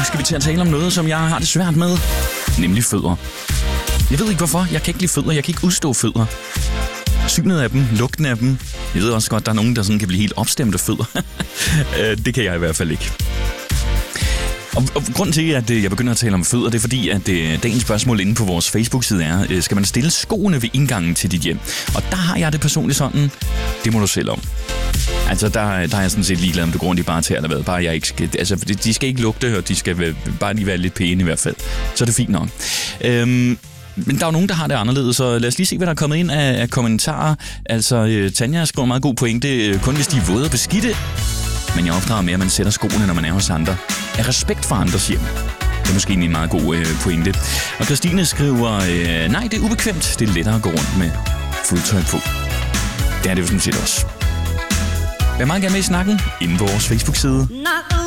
skal vi til at tale om noget, som jeg har det svært med. Nemlig fødder. Jeg ved ikke hvorfor. Jeg kan ikke lide fødder. Jeg kan ikke udstå fødder. Synet af dem, lugten af dem. Jeg ved også godt, der er nogen, der sådan kan blive helt opstemte fødder. Det kan jeg i hvert fald ikke. Og grunden til, at jeg begynder at tale om fødder, det er fordi, at dagens spørgsmål inde på vores Facebook-side er, skal man stille skoene ved indgangen til dit hjem? Og der har jeg det personligt sådan, det må du selv om. Altså, der er jeg sådan set ligeglad, om du går rundt i bare til eller hvad. Bare jeg ikke skal, altså, de skal ikke lugte, og de skal bare lige være lidt pæne i hvert fald. Så er det fint nok. Men der er jo nogen, der har det anderledes, så lad os lige se, hvad der er kommet ind af kommentarer. Altså, Tanja skriver meget god pointe, kun hvis de er våde og beskidte. Men jeg opdrager med, at man sætter skoene, når man er hos andre. Af respekt for andres hjem. Det er måske en meget god pointe. Og Christine skriver, nej, det er ubekvemt. Det er lettere at gå rundt med fodtøj på. Det er det jo sådan set også. Vær meget gerne med i snakken inde på vores Facebook-side.